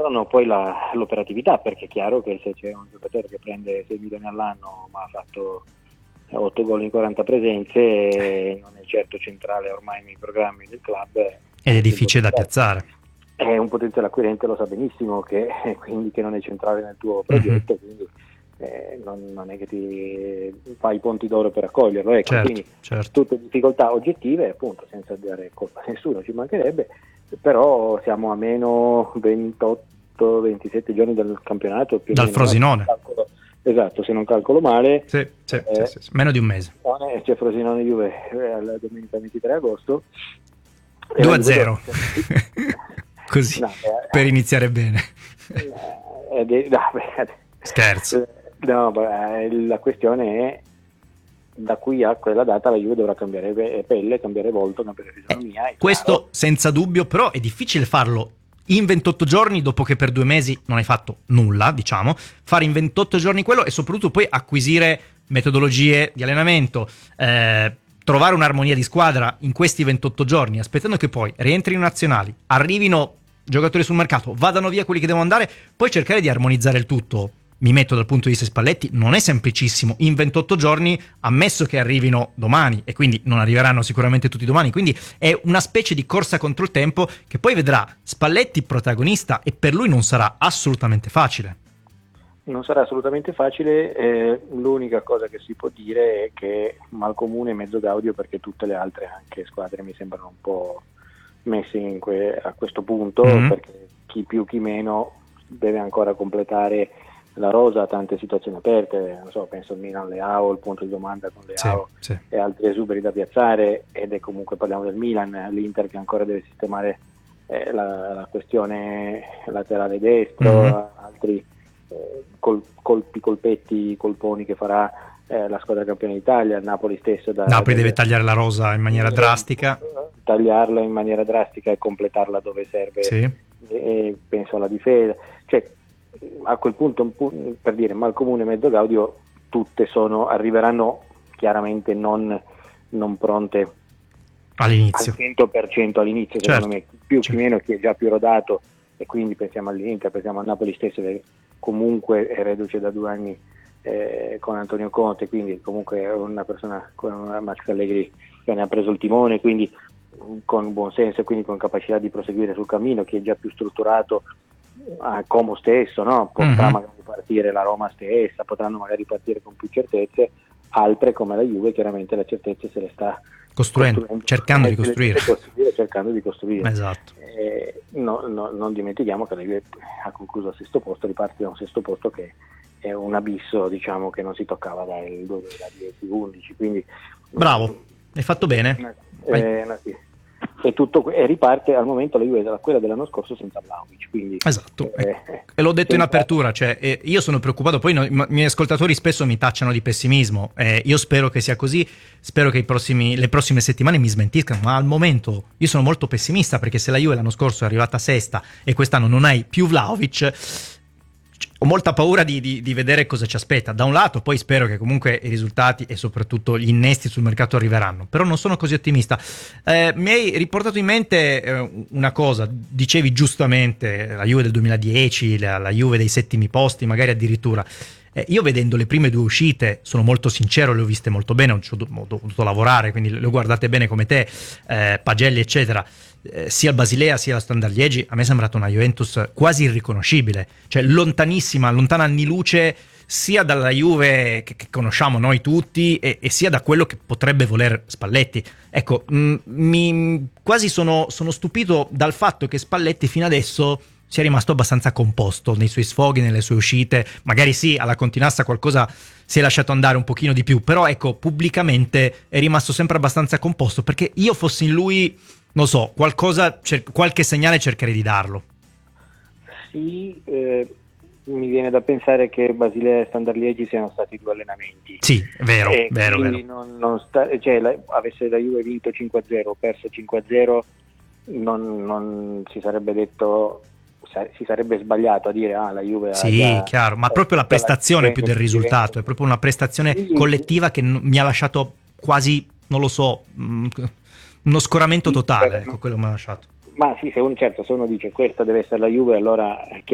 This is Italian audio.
controllano poi l'operatività, perché è chiaro che se c'è un giocatore che prende 6 milioni all'anno ma ha fatto 8 gol in 40 presenze, non è certo centrale ormai nei programmi del club. Ed è difficile da piazzare. È un potenziale acquirente, lo sa benissimo che quindi che non è centrale nel tuo progetto, quindi non è che ti fai i ponti d'oro per accoglierlo, ecco. Certo, Quindi certo. tutte difficoltà oggettive, appunto, senza dare colpa a nessuno, ci mancherebbe, però siamo a meno 28-27 giorni dal campionato, più dal Frosinone. Esatto, se non calcolo male. Sì. Meno di un mese. C'è Frosinone Juve la domenica 23 agosto. 2-0. Così, per iniziare bene. Scherzo. No, la questione è, da qui a quella data la Juve dovrà cambiare pelle, cambiare volto, cambiare fisionomia. Questo senza dubbio, però è difficile farlo in 28 giorni dopo che per 2 mesi non hai fatto nulla, diciamo. Fare in 28 giorni quello e soprattutto poi acquisire metodologie di allenamento, trovare un'armonia di squadra in questi 28 giorni, aspettando che poi rientrino nazionali, arrivino giocatori sul mercato, vadano via quelli che devono andare, poi cercare di armonizzare il tutto. Mi metto dal punto di vista Spalletti, non è semplicissimo in 28 giorni, ammesso che arrivino domani, e quindi non arriveranno sicuramente tutti domani, quindi è una specie di corsa contro il tempo che poi vedrà Spalletti protagonista, e per lui non sarà assolutamente facile. Non sarà assolutamente facile, l'unica cosa che si può dire è che Malcomune è mezzo gaudio, perché tutte le altre anche squadre mi sembrano un po' messe a questo punto, perché chi più chi meno deve ancora completare la rosa, ha tante situazioni aperte, non so, penso al Milan Leao, il punto di domanda con Leao, sì. E altri esuberi da piazzare, ed è comunque, parliamo del Milan, l'Inter che ancora deve sistemare la questione laterale destro, altri colpetti, colponi che farà la squadra campione d'Italia. Il Napoli stesso Napoli deve tagliare la rosa in maniera drastica, tagliarla in maniera drastica e completarla dove serve, e penso alla difesa, cioè a quel punto, per dire, Malcomune e mezzo gaudio tutte arriveranno chiaramente non pronte all'inizio, al 100% all'inizio, secondo me, più chi meno, chi è già più rodato, e quindi pensiamo all'Inter, pensiamo al Napoli stesso, che comunque è reduce da 2 anni con Antonio Conte, quindi comunque è una persona con Max Allegri che ne ha preso il timone, quindi con buon senso e quindi con capacità di proseguire sul cammino. Chi è già più strutturato, Como stesso, no? Potrà magari partire, la Roma stessa, potranno magari partire con più certezze. Altre come la Juve chiaramente la certezza se le sta costruendo, cercando di costruire. Esatto. Non dimentichiamo che la Juve ha concluso al 6° posto, riparte da un 6° posto che è un abisso, diciamo, che non si toccava dal 2010-11, quindi bravo, hai fatto bene. E tutto, e riparte al momento la Juve da quella dell'anno scorso senza Vlahovic, quindi esatto, e l'ho detto in apertura, cioè io sono preoccupato, poi i miei ascoltatori spesso mi tacciano di pessimismo, io spero che sia così, spero che le prossime settimane mi smentiscano, ma al momento io sono molto pessimista, perché se la Juve l'anno scorso è arrivata sesta e quest'anno non hai più Vlahovic, ho molta paura di vedere cosa ci aspetta. Da un lato poi spero che comunque i risultati e soprattutto gli innesti sul mercato arriveranno, però non sono così ottimista. Mi hai riportato in mente una cosa, dicevi giustamente la Juve del 2010, la Juve dei 7imi posti, magari addirittura. Io vedendo le prime 2 uscite, sono molto sincero, le ho viste molto bene, ho dovuto lavorare, quindi le ho guardate bene come te, Pagelli eccetera, sia il Basilea sia la Standard Liegi, a me è sembrata una Juventus quasi irriconoscibile, cioè lontana anni luce sia dalla Juve che conosciamo noi tutti e sia da quello che potrebbe voler Spalletti. Ecco, quasi sono stupito dal fatto che Spalletti fino adesso sia rimasto abbastanza composto nei suoi sfoghi, nelle sue uscite. Magari sì, alla Continassa qualcosa si è lasciato andare un pochino di più, però ecco, pubblicamente è rimasto sempre abbastanza composto, perché io fossi in lui, non so, qualche segnale cercherei di darlo. Sì, mi viene da pensare che Basilea e Standard Liegi siano stati 2 allenamenti. Sì, vero. Avesse la Juve vinto 5-0, perso 5-0, non si sarebbe detto, si sarebbe sbagliato a dire la Juve chiaro, ma proprio la prestazione più del risultato, è proprio una prestazione collettiva che mi ha lasciato quasi, non lo so, uno scoramento totale, ecco, quello mi ha lasciato. Ma sì, se uno dice questa deve essere la Juve, allora